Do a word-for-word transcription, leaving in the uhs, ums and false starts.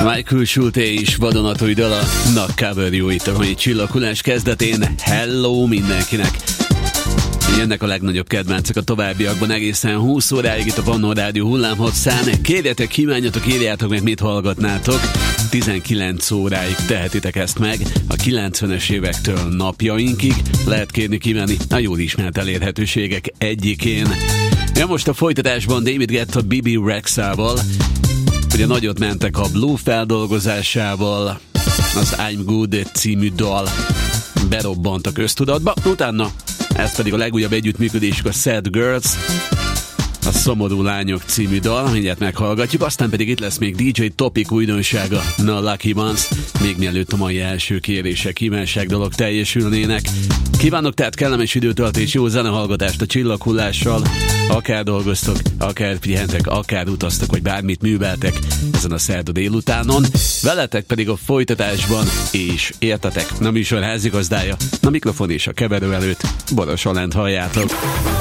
Michael Schulte és vadonatúj dala Nak cover jó itt a mai csillaghullás kezdetén. Hello mindenkinek! Jönnek a legnagyobb kedvencek a továbbiakban egészen húsz óráig itt a Pannó Rádió hullámhosszán. Kérjetek, kívánjatok, írjátok meg, mit hallgatnátok. tizenkilenc óráig tehetitek ezt meg. A kilencvenes évektől napjainkig lehet kérni, kívánni a jól ismert elérhetőségek egyikén. Ja, most a folytatásban David Guetta Bibi Rexával. Ugye nagyot mentek a Blue feldolgozásával, az I'm Good című dal berobbant a köztudatba, utána ez pedig a legújabb együttműködésük a Sad Girls, a Szomorú Lányok című dal, mindjárt meghallgatjuk, aztán pedig itt lesz még dé dzsé Topic újdonsága, na Lucky Ones, még mielőtt a mai első kérések, kívánság dolog teljesülnének. Kívánok tehát kellemes időtöltés, jó zenehallgatást a csillaghullással, akár dolgoztok, akár pihentek, akár utaztak, vagy bármit műveltek ezen a szerda délutánon. Veletek pedig a folytatásban, és értetek, a műsor házigazdája, a mikrofon és a keverő előtt, Boros Alent halljátok.